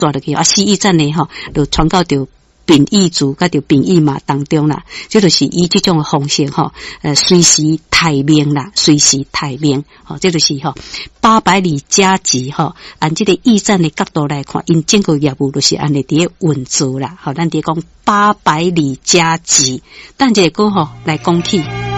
带落去啊，死驿站呢吼，就传到着丙乙族甲着丙乙马当中啦，这就是以这种方式吼，随时待命啦，随时待命，吼，这就是吼800里加急吼，按这个驿站的角度来看，因整个业务就是安尼伫个运作啦，吼，咱伫讲800里加急，等一下过后来讲起。